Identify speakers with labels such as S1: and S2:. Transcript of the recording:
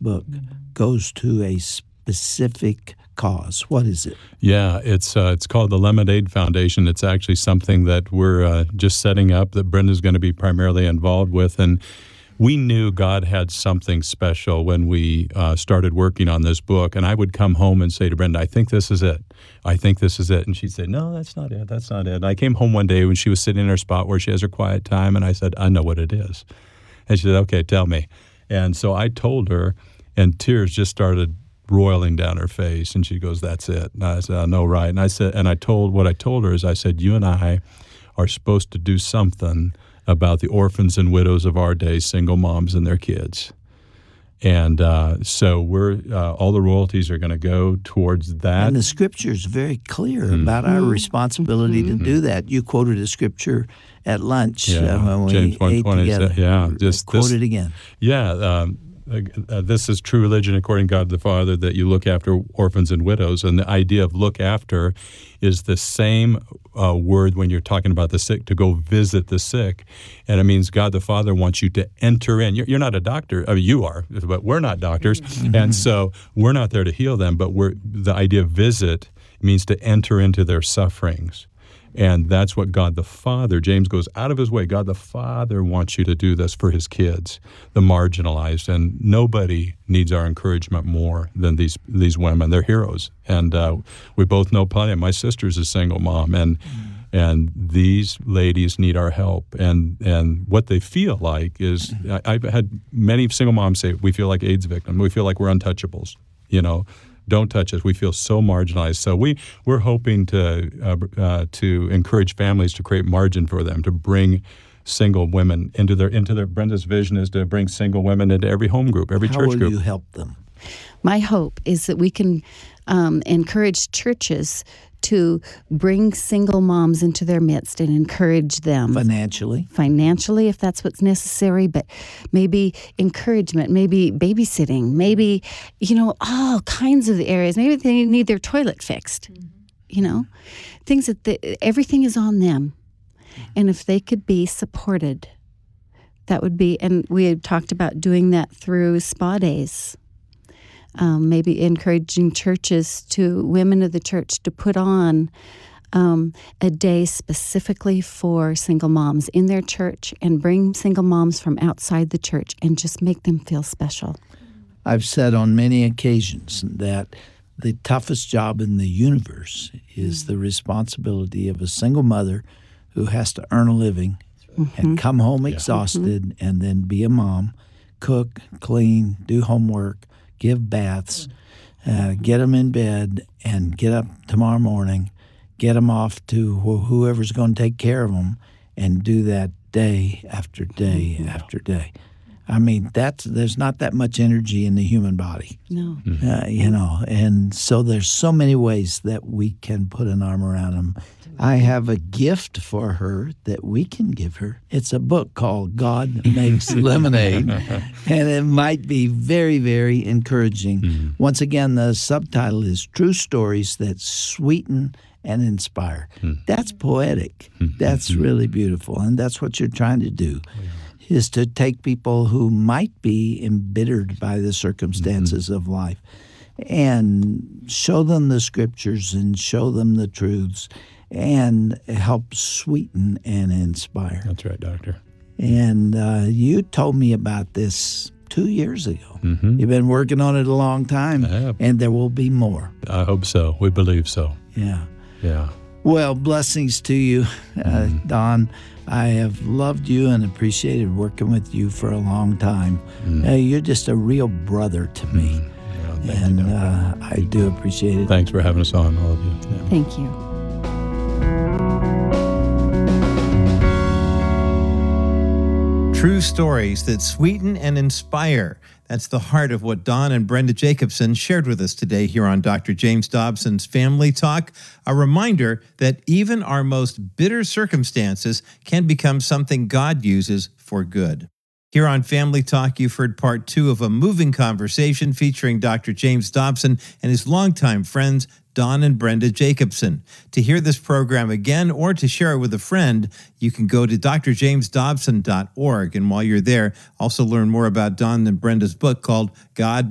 S1: book goes to a specific cause. What is it?
S2: Yeah, it's called the Lemonade Foundation. It's actually something that we're just setting up that Brenda's going to be primarily involved with. And we knew God had something special when we started working on this book. And I would come home and say to Brenda, I think this is it. I think this is it. And she'd say, no, that's not it. That's not it. And I came home one day when she was sitting in her spot where she has her quiet time. And I said, I know what it is. And she said, okay, tell me. And so I told her, and tears just started roiling down her face, and she goes, that's it. And I said, I know, right. And I said, and I told her is, I said, you and I are supposed to do something about the orphans and widows of our day, single moms and their kids. And so we're all the royalties are going to go towards that.
S1: And the Scripture is very clear about our responsibility to do that. You quoted a Scripture at lunch when we
S2: James
S1: ate together.
S2: Yeah,
S1: Quote it again.
S2: Yeah, this is true religion according to God the Father, that you look after orphans and widows. And the idea of look after is the same word when you're talking about the sick, to go visit the sick. And it means God the Father wants you to enter in. You're not a doctor. I mean, you are, but we're not doctors. And so we're not there to heal them, but the idea of visit means to enter into their sufferings. And that's what God the Father, James goes out of his way, God the Father wants you to do this for his kids, the marginalized. And nobody needs our encouragement more than these women. They're heroes. And we both know plenty. My sister's a single mom, and these ladies need our help. And what they feel like is, I've had many single moms say, we feel like AIDS victims. We feel like we're untouchables, Don't touch us. We feel so marginalized. So we're hoping to encourage families to create margin for them, to bring single women into their. Brenda's vision is to bring single women into every home group, every church group.
S1: How will you help them?
S3: My hope is that we can encourage churches to bring single moms into their midst and encourage them. Financially, if that's what's necessary, but maybe encouragement, maybe babysitting, maybe, all kinds of the areas. Maybe they need their toilet fixed, things that everything is on them. And if they could be supported, that would be, and we had talked about doing that through spa days. Maybe encouraging women of the church to put on a day specifically for single moms in their church, and bring single moms from outside the church and just make them feel special.
S1: I've said on many occasions that the toughest job in the universe is the responsibility of a single mother who has to earn a living and come home exhausted and then be a mom, cook, clean, do homework, give baths, get them in bed, and get up tomorrow morning, get them off to whoever's going to take care of them, and do that day after day after day. I mean, there's not that much energy in the human body.
S3: No.
S1: And so there's so many ways that we can put an arm around them. I have a gift for her that we can give her. It's a book called God Makes Lemonade, and it might be very, very encouraging. Once again, the subtitle is True Stories That Sweeten and Inspire. That's poetic. That's really beautiful, and that's what you're trying to do. Is to take people who might be embittered by the circumstances of life and show them the Scriptures and show them the truths and help sweeten and inspire.
S2: That's right, Doctor.
S1: And you told me about this 2 years ago. You've been working on it a long time,
S2: I have.
S1: And there will be more.
S2: I hope so. We believe so.
S1: Yeah.
S2: Yeah.
S1: Well, blessings to you, Don. I have loved you and appreciated working with you for a long time. You're just a real brother to me. And I do appreciate it.
S2: Thanks for having us on, all of you. Yeah.
S3: Thank you.
S4: True stories that sweeten and inspire. That's the heart of what Don and Brenda Jacobson shared with us today here on Dr. James Dobson's Family Talk. A reminder that even our most bitter circumstances can become something God uses for good. Here on Family Talk, you've heard part 2 of a moving conversation featuring Dr. James Dobson and his longtime friends, Don and Brenda Jacobson. To hear this program again or to share it with a friend, you can go to drjamesdobson.org. And while you're there, also learn more about Don and Brenda's book called God